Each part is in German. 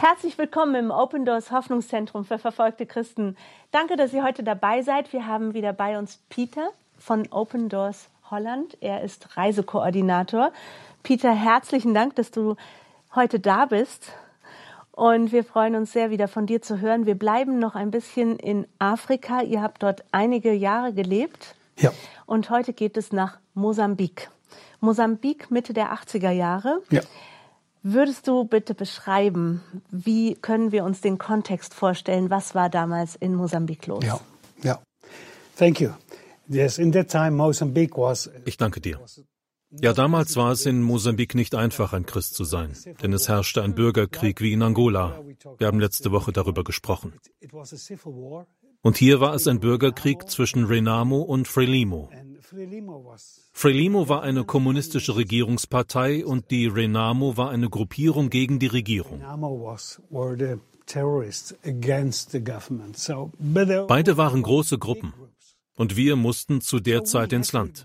Herzlich willkommen im Open Doors Hoffnungszentrum für verfolgte Christen. Danke, dass ihr heute dabei seid. Wir haben wieder bei uns Peter von Open Doors Holland. Er ist Reisekoordinator. Peter, herzlichen Dank, dass du heute da bist. Und wir freuen uns sehr, wieder von dir zu hören. Wir bleiben noch ein bisschen in Afrika. Ihr habt dort einige Jahre gelebt. Ja. Und heute geht es nach Mosambik. Mosambik Mitte der 80er Jahre. Ja. Würdest du bitte beschreiben, wie können wir uns den Kontext vorstellen? Was war damals in Mosambik los? Ja. Thank you. Yes, in that time Mozambique was. Ich danke dir. Ja, damals war es in Mosambik nicht einfach, ein Christ zu sein, denn es herrschte ein Bürgerkrieg wie in Angola. Wir haben letzte Woche darüber gesprochen. Und hier war es ein Bürgerkrieg zwischen Renamo und Frelimo. Frelimo war eine kommunistische Regierungspartei und die Renamo war eine Gruppierung gegen die Regierung. Beide waren große Gruppen und wir mussten zu der Zeit ins Land.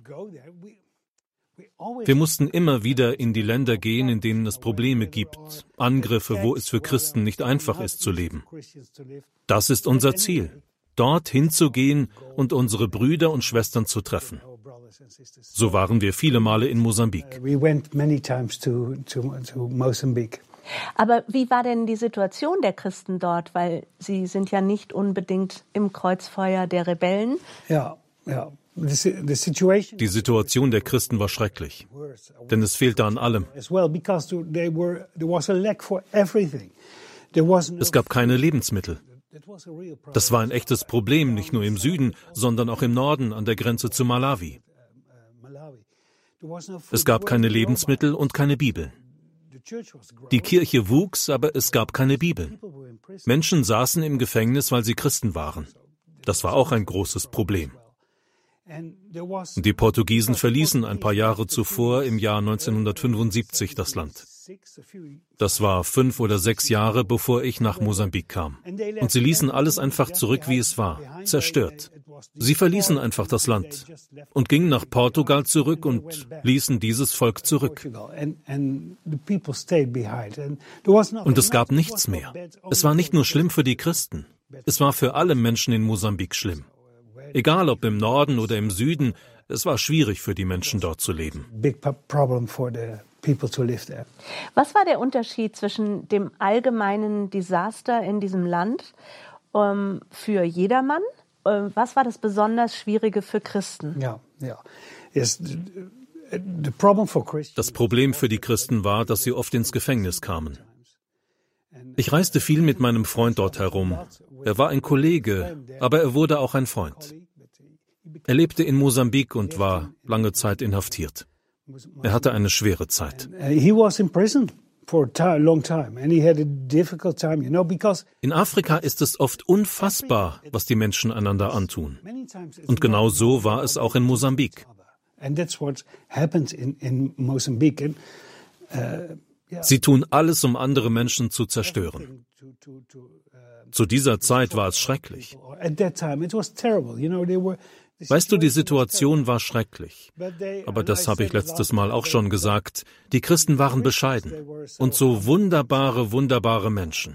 Wir mussten immer wieder in die Länder gehen, in denen es Probleme gibt, Angriffe, wo es für Christen nicht einfach ist zu leben. Das ist unser Ziel, dort hinzugehen und unsere Brüder und Schwestern zu treffen. So waren wir viele Male in Mosambik. Aber wie war denn die Situation der Christen dort? Weil sie sind ja nicht unbedingt im Kreuzfeuer der Rebellen. Ja. Die Situation der Christen war schrecklich, denn es fehlte an allem. Es gab keine Lebensmittel. Das war ein echtes Problem, nicht nur im Süden, sondern auch im Norden an der Grenze zu Malawi. Es gab keine Lebensmittel und keine Bibeln. Die Kirche wuchs, aber es gab keine Bibeln. Menschen saßen im Gefängnis, weil sie Christen waren. Das war auch ein großes Problem. Die Portugiesen verließen ein paar Jahre zuvor, im Jahr 1975, das Land. Das war 5 oder 6 Jahre, bevor ich nach Mosambik kam. Und sie ließen alles einfach zurück, wie es war, zerstört. Sie verließen einfach das Land und gingen nach Portugal zurück und ließen dieses Volk zurück. Und es gab nichts mehr. Es war nicht nur schlimm für die Christen, es war für alle Menschen in Mosambik schlimm. Egal ob im Norden oder im Süden, es war schwierig für die Menschen dort zu leben. Was war der Unterschied zwischen dem allgemeinen Desaster in diesem Land für jedermann? Was war das besonders Schwierige für Christen? Das Problem für die Christen war, dass sie oft ins Gefängnis kamen. Ich reiste viel mit meinem Freund dort herum. Er war ein Kollege, aber er wurde auch ein Freund. Er lebte in Mosambik und war lange Zeit inhaftiert. Er hatte eine schwere Zeit. In Afrika ist es oft unfassbar, was die Menschen einander antun. Und genau so war es auch in Mosambik. Sie tun alles, um andere Menschen zu zerstören. Zu dieser Zeit war es schrecklich. Weißt du, die Situation war schrecklich. Aber das habe ich letztes Mal auch schon gesagt. Die Christen waren bescheiden und so wunderbare, wunderbare Menschen.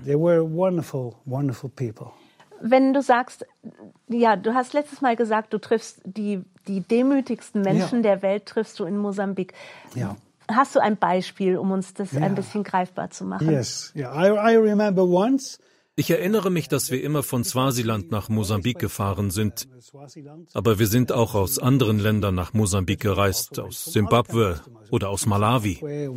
Wenn du sagst, ja, du hast letztes Mal gesagt, du triffst die demütigsten Menschen der Welt, triffst du in Mosambik. Ja. Hast du ein Beispiel, um uns das ein bisschen greifbar zu machen? I remember once. Ich erinnere mich, dass wir immer von Swasiland nach Mosambik gefahren sind. Aber wir sind auch aus anderen Ländern nach Mosambik gereist, aus Simbabwe oder aus Malawi.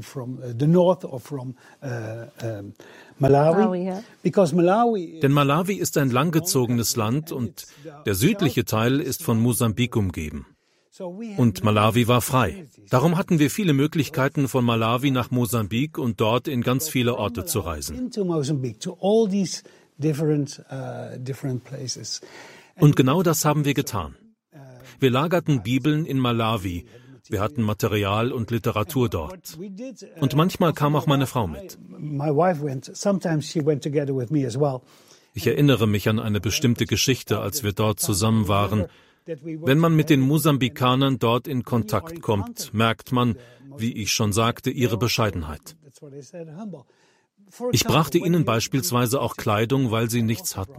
Denn Malawi ist ein langgezogenes Land und der südliche Teil ist von Mosambik umgeben. Und Malawi war frei. Darum hatten wir viele Möglichkeiten, von Malawi nach Mosambik und dort in ganz viele Orte zu reisen. Und genau das haben wir getan. Wir lagerten Bibeln in Malawi. Wir hatten Material und Literatur dort. Und manchmal kam auch meine Frau mit. Ich erinnere mich an eine bestimmte Geschichte, als wir dort zusammen waren. Wenn man mit den Mosambikanern dort in Kontakt kommt, merkt man, wie ich schon sagte, ihre Bescheidenheit. Ich brachte ihnen beispielsweise auch Kleidung, weil sie nichts hatten.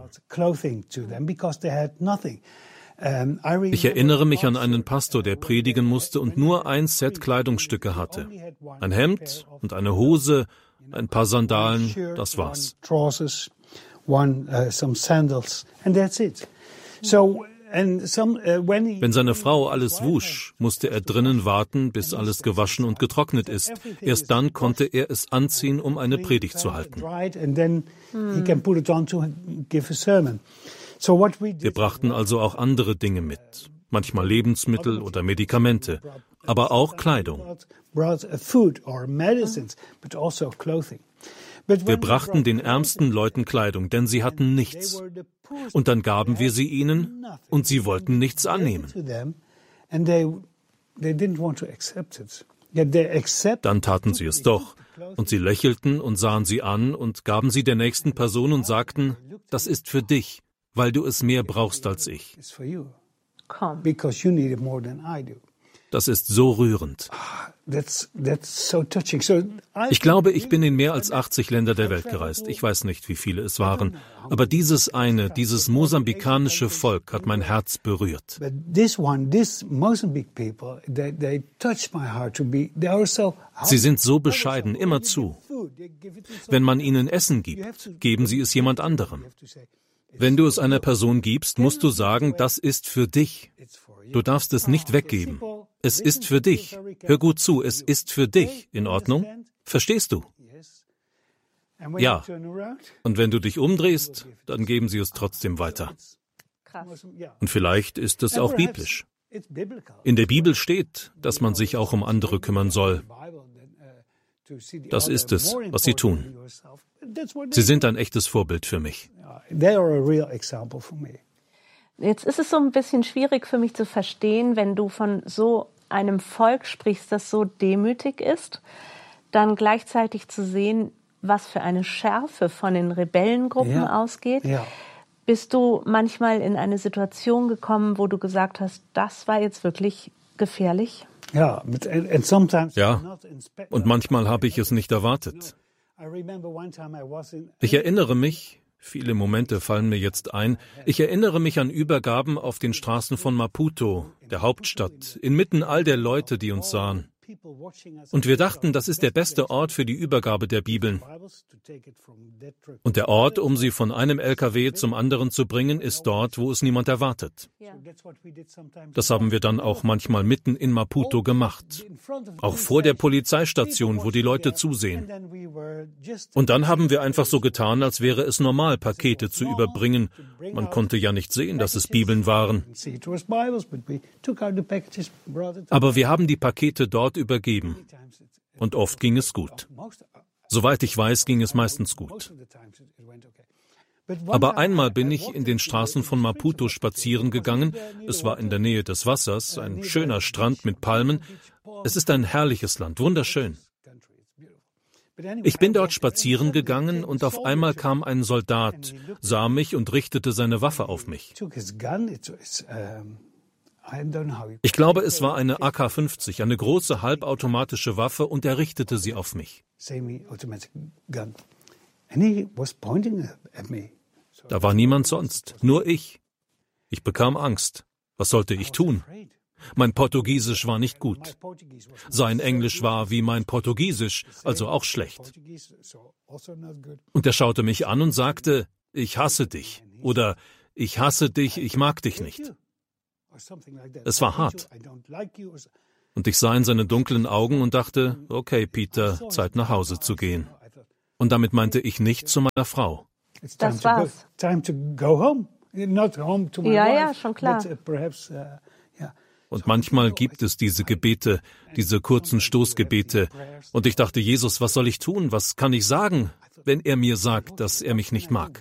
Ich erinnere mich an einen Pastor, der predigen musste und nur ein Set Kleidungsstücke hatte. Ein Hemd und eine Hose, ein paar Sandalen, das war's. Wenn seine Frau alles wusch, musste er drinnen warten, bis alles gewaschen und getrocknet ist. Erst dann konnte er es anziehen, um eine Predigt zu halten. Wir brachten also auch andere Dinge mit, manchmal Lebensmittel oder Medikamente, aber auch Kleidung. Wir brachten den ärmsten Leuten Kleidung, denn sie hatten nichts. Und dann gaben wir sie ihnen, und sie wollten nichts annehmen. Dann taten sie es doch, und sie lächelten und sahen sie an und gaben sie der nächsten Person und sagten, das ist für dich, weil du es mehr brauchst als ich. Das ist so rührend. Ich glaube, ich bin in mehr als 80 Länder der Welt gereist. Ich weiß nicht, wie viele es waren. Aber dieses mosambikanische Volk hat mein Herz berührt. Sie sind so bescheiden, immerzu. Wenn man ihnen Essen gibt, geben sie es jemand anderem. Wenn du es einer Person gibst, musst du sagen, das ist für dich. Du darfst es nicht weggeben. Es ist für dich. Hör gut zu, es ist für dich. In Ordnung? Verstehst du? Ja. Und wenn du dich umdrehst, dann geben sie es trotzdem weiter. Und vielleicht ist es auch biblisch. In der Bibel steht, dass man sich auch um andere kümmern soll. Das ist es, was sie tun. Sie sind ein echtes Vorbild für mich. Jetzt ist es so ein bisschen schwierig für mich zu verstehen, wenn du von so einem Volk sprichst, das so demütig ist, dann gleichzeitig zu sehen, was für eine Schärfe von den Rebellengruppen ausgeht. Ja. Bist du manchmal in eine Situation gekommen, wo du gesagt hast, das war jetzt wirklich gefährlich? Ja, und manchmal habe ich es nicht erwartet. Ich erinnere mich, viele Momente fallen mir jetzt ein, ich erinnere mich an Übergaben auf den Straßen von Maputo, der Hauptstadt, inmitten all der Leute, die uns sahen. Und wir dachten, das ist der beste Ort für die Übergabe der Bibeln. Und der Ort, um sie von einem LKW zum anderen zu bringen, ist dort, wo es niemand erwartet. Das haben wir dann auch manchmal mitten in Maputo gemacht. Auch vor der Polizeistation, wo die Leute zusehen. Und dann haben wir einfach so getan, als wäre es normal, Pakete zu überbringen. Man konnte ja nicht sehen, dass es Bibeln waren. Aber wir haben die Pakete dort übergeben. Und oft ging es gut. Soweit ich weiß, ging es meistens gut. Aber einmal bin ich in den Straßen von Maputo spazieren gegangen. Es war in der Nähe des Wassers, ein schöner Strand mit Palmen. Es ist ein herrliches Land, wunderschön. Ich bin dort spazieren gegangen und auf einmal kam ein Soldat, sah mich und richtete seine Waffe auf mich. Ich glaube, es war eine AK-50, eine große halbautomatische Waffe, und er richtete sie auf mich. Da war niemand sonst, nur ich. Ich bekam Angst. Was sollte ich tun? Mein Portugiesisch war nicht gut. Sein Englisch war wie mein Portugiesisch, also auch schlecht. Und er schaute mich an und sagte, ich hasse dich, oder ich hasse dich, ich mag dich nicht. Es war hart. Und ich sah in seine dunklen Augen und dachte, okay, Peter, Zeit nach Hause zu gehen. Und damit meinte ich nicht zu meiner Frau. Das war's. Ja, schon klar. Und manchmal gibt es diese Gebete, diese kurzen Stoßgebete. Und ich dachte, Jesus, was soll ich tun? Was kann ich sagen, wenn er mir sagt, dass er mich nicht mag?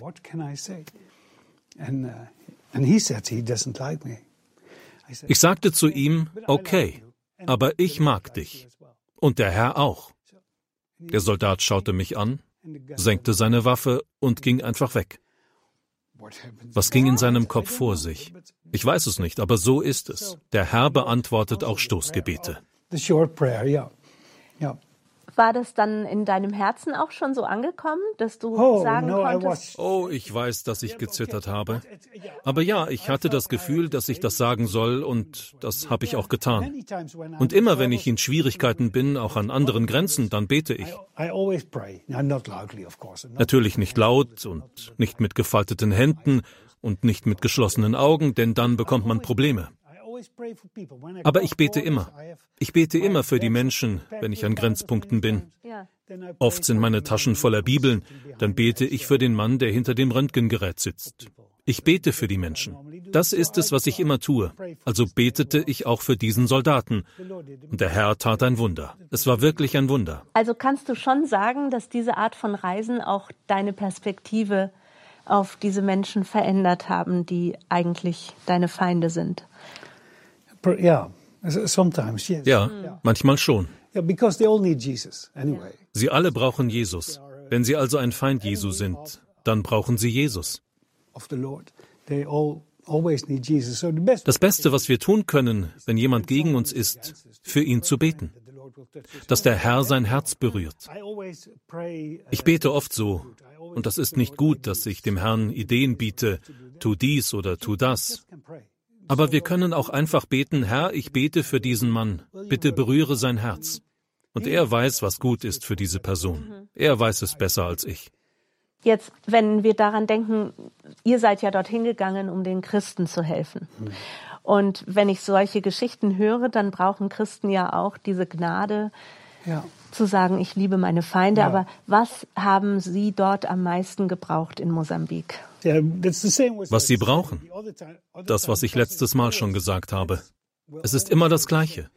Ich sagte zu ihm, okay, aber ich mag dich. Und der Herr auch. Der Soldat schaute mich an, senkte seine Waffe und ging einfach weg. Was ging in seinem Kopf vor sich? Ich weiß es nicht, aber so ist es. Der Herr beantwortet auch Stoßgebete. War das dann in deinem Herzen auch schon so angekommen, dass du sagen konntest? Oh, ich weiß, dass ich gezittert habe. Aber ja, ich hatte das Gefühl, dass ich das sagen soll, und das habe ich auch getan. Und immer, wenn ich in Schwierigkeiten bin, auch an anderen Grenzen, dann bete ich. Natürlich nicht laut und nicht mit gefalteten Händen und nicht mit geschlossenen Augen, denn dann bekommt man Probleme. Aber ich bete immer. Ich bete immer für die Menschen, wenn ich an Grenzpunkten bin. Oft sind meine Taschen voller Bibeln. Dann bete ich für den Mann, der hinter dem Röntgengerät sitzt. Ich bete für die Menschen. Das ist es, was ich immer tue. Also betete ich auch für diesen Soldaten. Und der Herr tat ein Wunder. Es war wirklich ein Wunder. Also kannst du schon sagen, dass diese Art von Reisen auch deine Perspektive auf diese Menschen verändert haben, die eigentlich deine Feinde sind? Ja, sometimes, yes. Ja, manchmal schon. Yeah, because they all need Jesus anyway. Sie alle brauchen Jesus. Wenn sie also ein Feind Jesu sind, dann brauchen sie Jesus. Of the Lord. They all always need Jesus. So the best. Das Beste, was wir tun können, wenn jemand gegen uns ist, für ihn zu beten. Dass der Herr sein Herz berührt. Ich bete oft so. Und das ist nicht gut, dass ich dem Herrn Ideen biete, tu dies oder tu das. Aber wir können auch einfach beten, Herr, ich bete für diesen Mann, bitte berühre sein Herz. Und er weiß, was gut ist für diese Person. Er weiß es besser als ich. Jetzt, wenn wir daran denken, ihr seid ja dorthin gegangen, um den Christen zu helfen. Und wenn ich solche Geschichten höre, dann brauchen Christen ja auch diese Gnade, zu sagen, ich liebe meine Feinde. Ja. Aber was haben Sie dort am meisten gebraucht in Mosambik? Was Sie brauchen? Das, was ich letztes Mal schon gesagt habe. Es ist immer das Gleiche.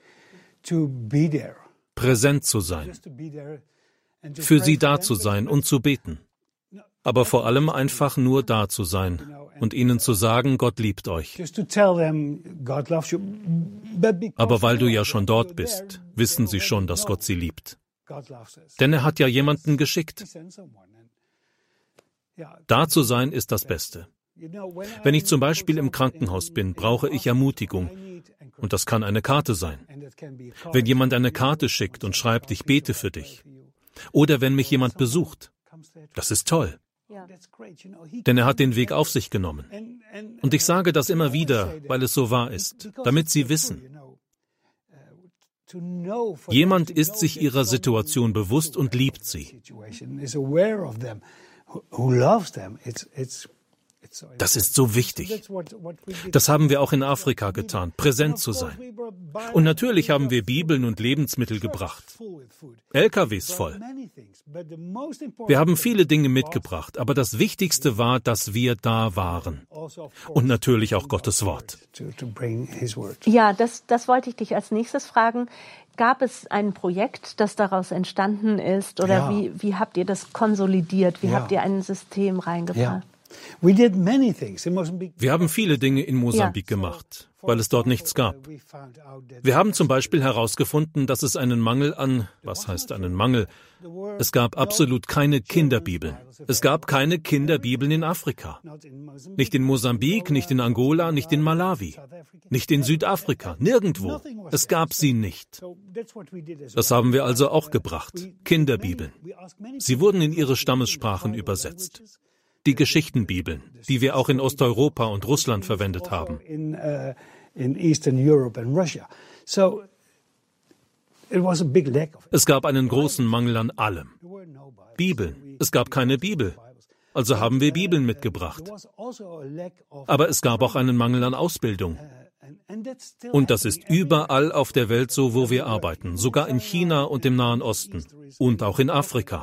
Präsent zu sein. Für Sie da zu sein und zu beten. Aber vor allem einfach nur da zu sein und ihnen zu sagen, Gott liebt euch. Aber weil du ja schon dort bist, wissen sie schon, dass Gott sie liebt. Denn er hat ja jemanden geschickt. Da zu sein ist das Beste. Wenn ich zum Beispiel im Krankenhaus bin, brauche ich Ermutigung. Und das kann eine Karte sein. Wenn jemand eine Karte schickt und schreibt, ich bete für dich. Oder wenn mich jemand besucht. Das ist toll. Denn er hat den Weg auf sich genommen. Und ich sage das immer wieder, weil es so wahr ist, damit Sie wissen. Jemand ist sich ihrer Situation bewusst und liebt sie. Das ist so wichtig. Das haben wir auch in Afrika getan, präsent zu sein. Und natürlich haben wir Bibeln und Lebensmittel gebracht. LKWs voll. Wir haben viele Dinge mitgebracht, aber das Wichtigste war, dass wir da waren. Und natürlich auch Gottes Wort. Ja, das wollte ich dich als nächstes fragen. Gab es ein Projekt, das daraus entstanden ist? Oder wie habt ihr das konsolidiert? Wie habt ihr ein System reingebracht? Wir haben viele Dinge in Mosambik gemacht, weil es dort nichts gab. Wir haben zum Beispiel herausgefunden, dass es einen Mangel an, was heißt einen Mangel? Es gab absolut keine Kinderbibeln. Es gab keine Kinderbibeln in Afrika. Nicht in Mosambik, nicht in Angola, nicht in Malawi, nicht in Südafrika, nirgendwo. Es gab sie nicht. Das haben wir also auch gebracht, Kinderbibeln. Sie wurden in ihre Stammessprachen übersetzt. Die Geschichtenbibeln, die wir auch in Osteuropa und Russland verwendet haben. Es gab einen großen Mangel an allem. Bibeln. Es gab keine Bibel. Also haben wir Bibeln mitgebracht. Aber es gab auch einen Mangel an Ausbildung. Und das ist überall auf der Welt so, wo wir arbeiten. Sogar in China und im Nahen Osten. Und auch in Afrika.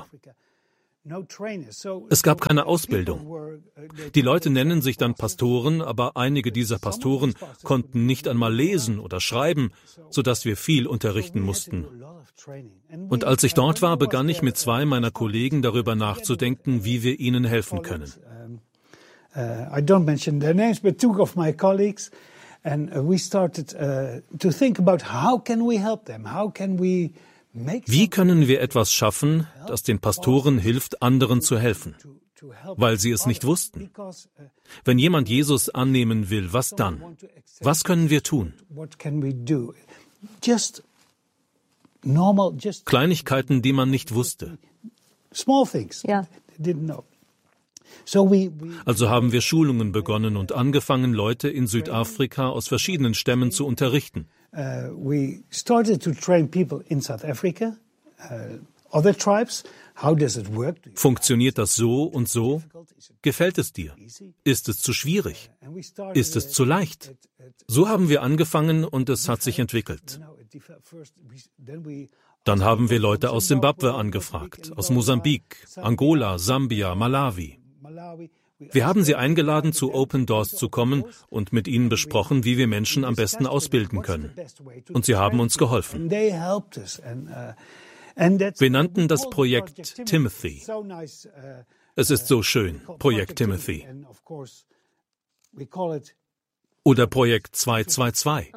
Es gab keine Ausbildung. Die Leute nennen sich dann Pastoren, aber einige dieser Pastoren konnten nicht einmal lesen oder schreiben, sodass wir viel unterrichten mussten. Und als ich dort war, begann ich mit 2 meiner Kollegen darüber nachzudenken, wie wir ihnen helfen können. I don't mention their names, but 2 of my colleagues, and we started to think about how can we help them? How can we Wie können wir etwas schaffen, das den Pastoren hilft, anderen zu helfen? Weil sie es nicht wussten. Wenn jemand Jesus annehmen will, was dann? Was können wir tun? Kleinigkeiten, die man nicht wusste. Ja. Also haben wir Schulungen begonnen und angefangen, Leute in Südafrika aus verschiedenen Stämmen zu unterrichten. We started to train people in South Africa, other tribes. How does it work? Funktioniert das so und so? Gefällt es dir? Ist es zu schwierig? Ist es zu leicht? So haben wir angefangen und es hat sich entwickelt. Dann haben wir Leute aus Simbabwe angefragt, aus Mosambik, Angola, Sambia, Malawi. Wir haben sie eingeladen, zu Open Doors zu kommen und mit ihnen besprochen, wie wir Menschen am besten ausbilden können. Und sie haben uns geholfen. Wir nannten das Projekt Timothy. Es ist so schön, Projekt Timothy. Oder Projekt 222.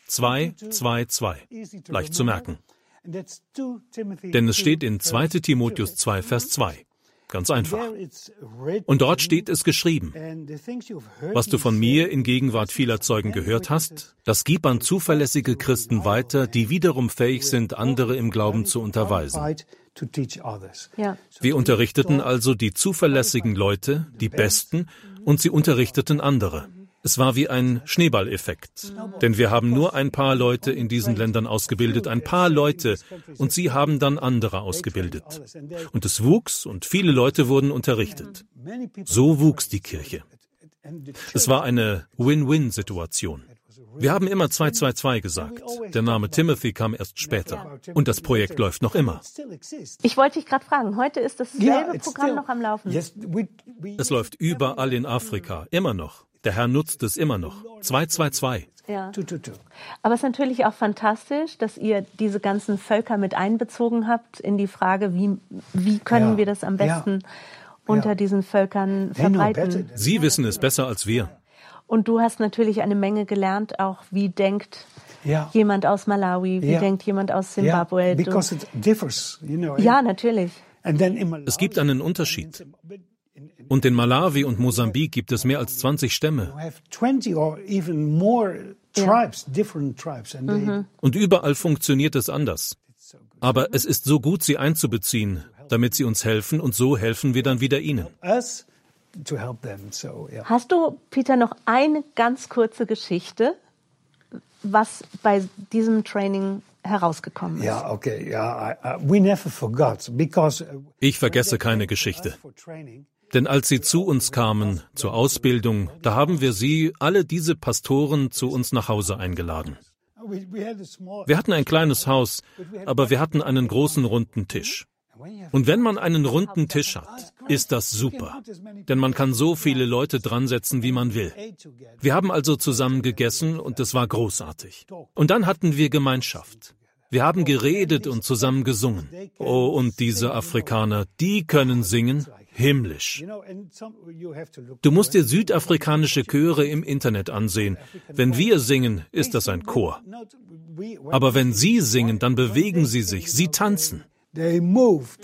222. Leicht zu merken. Denn es steht in 2. Timotheus 2, Vers 2. Ganz einfach. Und dort steht es geschrieben: Was du von mir in Gegenwart vieler Zeugen gehört hast, das gib an zuverlässige Christen weiter, die wiederum fähig sind, andere im Glauben zu unterweisen. Ja. Wir unterrichteten also die zuverlässigen Leute, die Besten, und sie unterrichteten andere. Es war wie ein Schneeballeffekt, denn wir haben nur ein paar Leute in diesen Ländern ausgebildet, ein paar Leute, und sie haben dann andere ausgebildet. Und es wuchs und viele Leute wurden unterrichtet. So wuchs die Kirche. Es war eine Win-Win-Situation. Wir haben immer 222 gesagt. Der Name Timothy kam erst später. Und das Projekt läuft noch immer. Ich wollte dich gerade fragen, heute ist dasselbe Programm noch am Laufen. Es läuft überall in Afrika, immer noch. Der Herr nutzt es immer noch. 222. Ja. Aber es ist natürlich auch fantastisch, dass ihr diese ganzen Völker mit einbezogen habt in die Frage, wie können wir das am besten unter diesen Völkern verbreiten. Sie wissen es besser als wir. Und du hast natürlich eine Menge gelernt, auch wie denkt jemand aus Malawi, wie denkt jemand aus Simbabwe. Ja, natürlich. Es gibt einen Unterschied. Und in Malawi und Mosambik gibt es mehr als 20 Stämme. Und überall funktioniert es anders. Aber es ist so gut, sie einzubeziehen, damit sie uns helfen, und so helfen wir dann wieder ihnen. Hast du, Peter, noch eine ganz kurze Geschichte, was bei diesem Training herausgekommen ist? Ich vergesse keine Geschichte. Denn als sie zu uns kamen, zur Ausbildung, da haben wir sie, alle diese Pastoren, zu uns nach Hause eingeladen. Wir hatten ein kleines Haus, aber wir hatten einen großen runden Tisch. Und wenn man einen runden Tisch hat, ist das super. Denn man kann so viele Leute dran setzen, wie man will. Wir haben also zusammen gegessen und es war großartig. Und dann hatten wir Gemeinschaft. Wir haben geredet und zusammen gesungen. Oh, und diese Afrikaner, die können singen. Himmlisch. Du musst dir südafrikanische Chöre im Internet ansehen. Wenn wir singen, ist das ein Chor. Aber wenn sie singen, dann bewegen sie sich, sie tanzen. Und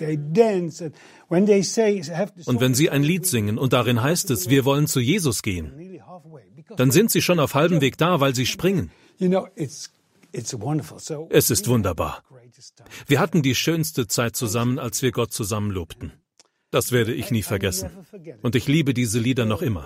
wenn sie ein Lied singen und darin heißt es, wir wollen zu Jesus gehen, dann sind sie schon auf halbem Weg da, weil sie springen. Es ist wunderbar. Wir hatten die schönste Zeit zusammen, als wir Gott zusammen lobten. Das werde ich nie vergessen. Und ich liebe diese Lieder noch immer.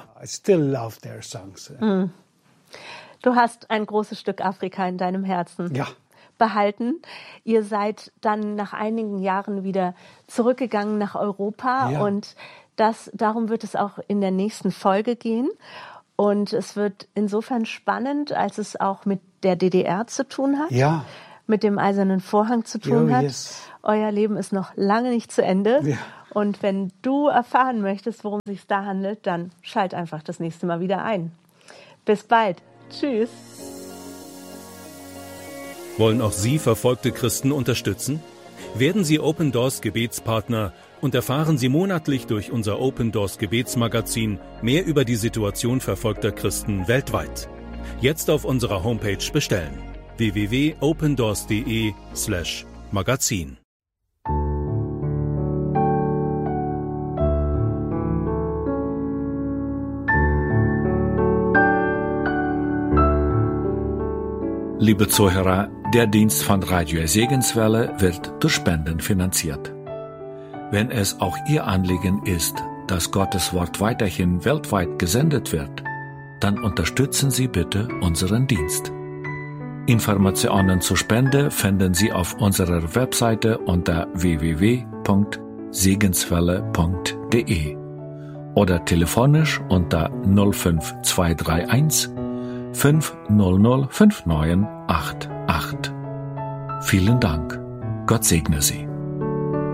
Du hast ein großes Stück Afrika in deinem Herzen behalten. Ihr seid dann nach einigen Jahren wieder zurückgegangen nach Europa und darum wird es auch in der nächsten Folge gehen. Und es wird insofern spannend, als es auch mit der DDR zu tun hat, mit dem Eisernen Vorhang zu tun hat. Euer Leben ist noch lange nicht zu Ende. Ja. Und wenn du erfahren möchtest, worum es sich da handelt, dann schalt einfach das nächste Mal wieder ein. Bis bald. Tschüss. Wollen auch Sie verfolgte Christen unterstützen? Werden Sie Open Doors Gebetspartner und erfahren Sie monatlich durch unser Open Doors Gebetsmagazin mehr über die Situation verfolgter Christen weltweit. Jetzt auf unserer Homepage bestellen: www.opendoors.de/magazin. Liebe Zuhörer, Der Dienst von Radio Segenswelle wird durch Spenden finanziert. Wenn es auch Ihr Anliegen ist, dass Gottes Wort weiterhin weltweit gesendet wird, dann unterstützen Sie bitte unseren Dienst. Informationen zur Spende finden Sie auf unserer Webseite unter www.segenswelle.de oder telefonisch unter 05231 500 5988. Vielen Dank. Gott segne Sie.